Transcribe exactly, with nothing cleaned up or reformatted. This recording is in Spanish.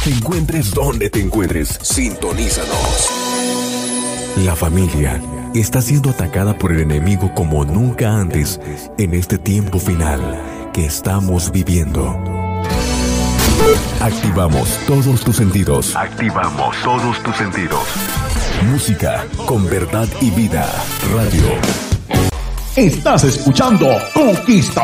Te encuentres donde te encuentres, sintonízanos. La familia está siendo atacada por el enemigo como nunca antes en este tiempo final que estamos viviendo. Activamos todos tus sentidos. Activamos todos tus sentidos. Música con verdad y vida. Radio. Estás escuchando Conquista